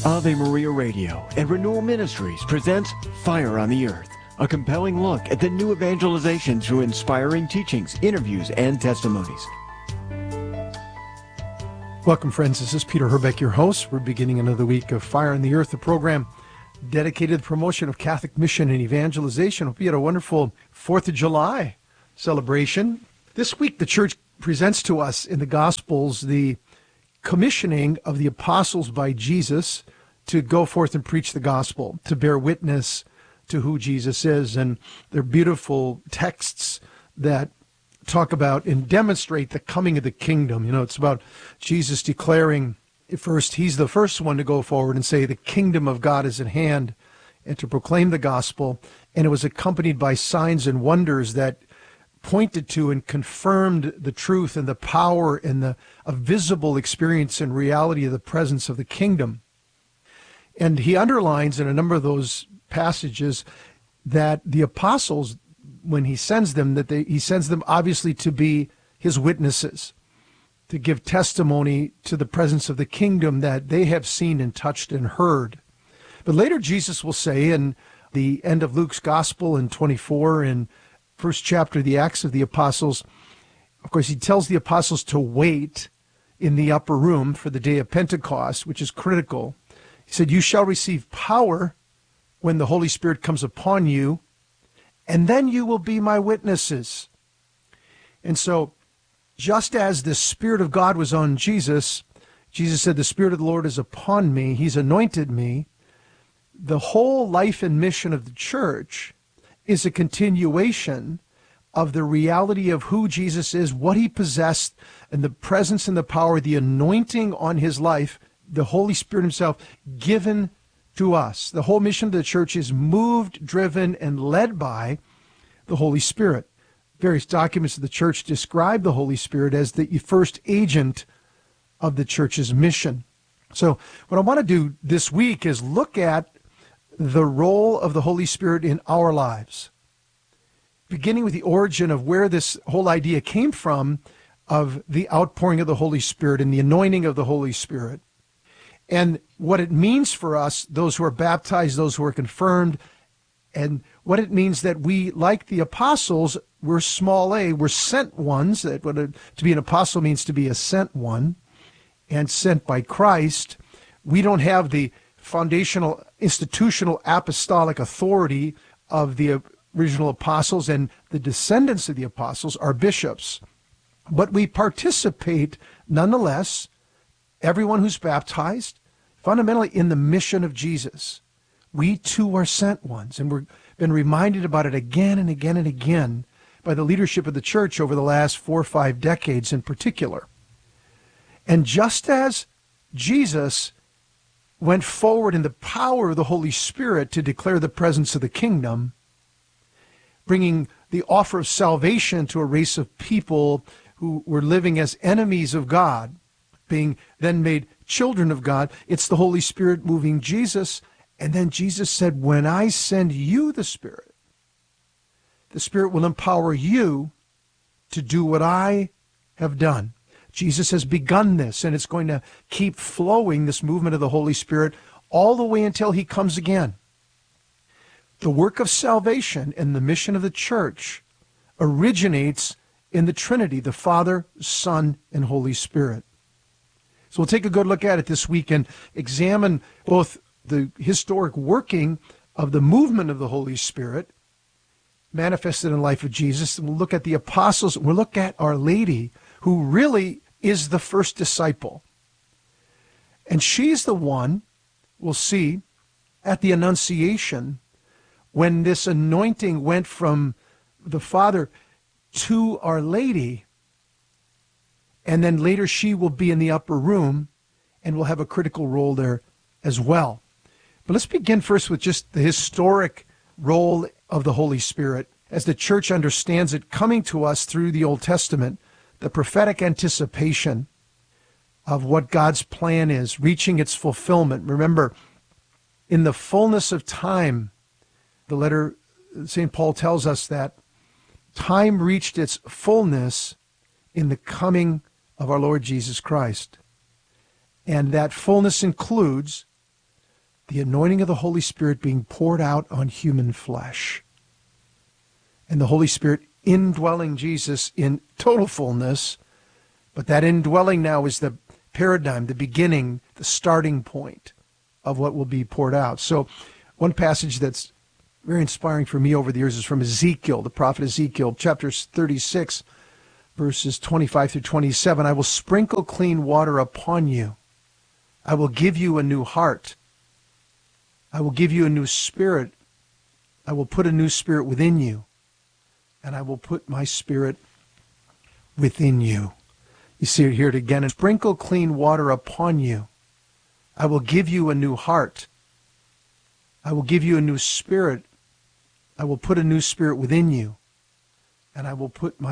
Ave Maria Radio and Renewal Ministries presents Fire on the Earth, a compelling look at the new evangelization through inspiring teachings, interviews, and testimonies. Welcome, friends. This is Peter Herbeck, your host. We're beginning another week of Fire on the Earth, a program dedicated to the promotion of Catholic mission and evangelization. Hope you had a wonderful 4th of July celebration. This week, the Church presents to us in the Gospels the commissioning of the apostles by Jesus to go forth and preach the gospel, to bear witness to who Jesus is. And they're beautiful texts that talk about and demonstrate the coming of the kingdom. You know, it's about Jesus declaring first, he's the first one to go forward and say the kingdom of God is at hand and to proclaim the gospel. And it was accompanied by signs and wonders that pointed to and confirmed the truth and the power and a visible experience and reality of the presence of the kingdom. And he underlines in a number of those passages that the apostles, when he sends them, he sends them obviously to be his witnesses, to give testimony to the presence of the kingdom that they have seen and touched and heard. But later Jesus will say in the end of Luke's Gospel in 24 and first chapter of the Acts of the Apostles, of course, he tells the apostles to wait in the upper room for the day of Pentecost, which is critical. He said, "You shall receive power when the Holy Spirit comes upon you, and then you will be my witnesses." And so, just as the Spirit of God was on Jesus, Jesus said, "The Spirit of the Lord is upon me. He's anointed me." The whole life and mission of the church is a continuation of the reality of who Jesus is, what he possessed, and the presence and the power, the anointing on his life, the Holy Spirit himself given to us. The whole mission of the church is moved, driven, and led by the Holy Spirit. Various documents of the church describe the Holy Spirit as the first agent of the church's mission. So what I want to do this week is look at the role of the Holy Spirit in our lives, beginning with the origin of where this whole idea came from of the outpouring of the Holy Spirit and the anointing of the Holy Spirit, and what it means for us, those who are baptized, those who are confirmed, and what it means that we, like the apostles, we're small a, we're sent ones. That to be an apostle means to be a sent one and sent by Christ. We don't have the foundational, institutional, apostolic authority of the original apostles, and the descendants of the apostles are bishops. But we participate, nonetheless, everyone who's baptized, fundamentally in the mission of Jesus. We too are sent ones, and we've been reminded about it again and again and again by the leadership of the church over the last 4 or 5 decades in particular. And just as Jesus went forward in the power of the Holy Spirit to declare the presence of the kingdom, bringing the offer of salvation to a race of people who were living as enemies of God, being then made children of God. It's the Holy Spirit moving Jesus. And then Jesus said, "When I send you the Spirit will empower you to do what I have done." Jesus has begun this, and it's going to keep flowing, this movement of the Holy Spirit, all the way until he comes again. The work of salvation and the mission of the church originates in the Trinity, the Father, Son, and Holy Spirit. So we'll take a good look at it this week and examine both the historic working of the movement of the Holy Spirit manifested in the life of Jesus, and we'll look at the apostles, and we'll look at Our Lady, who really is the first disciple. And she's the one, we'll see, at the Annunciation, when this anointing went from the Father to Our Lady, and then later she will be in the upper room and will have a critical role there as well. But let's begin first with just the historic role of the Holy Spirit as the church understands it, coming to us through the Old Testament, the prophetic anticipation of what God's plan is, reaching its fulfillment. Remember, in the fullness of time, the letter St. Paul tells us that time reached its fullness in the coming of our Lord Jesus Christ. And that fullness includes the anointing of the Holy Spirit being poured out on human flesh. And the Holy Spirit indwelling Jesus in total fullness. But that indwelling now is the paradigm, the beginning, the starting point of what will be poured out. So one passage that's very inspiring for me over the years is from Ezekiel, the prophet Ezekiel, chapter 36, verses 25 through 27. I will sprinkle clean water upon you. I will give you a new heart. I will give you a new spirit. I will put a new spirit within you. And I will put my spirit within you. You see it here again. And sprinkle clean water upon you. I will give you a new heart. I will give you a new spirit. I will put a new spirit within you. And I will put my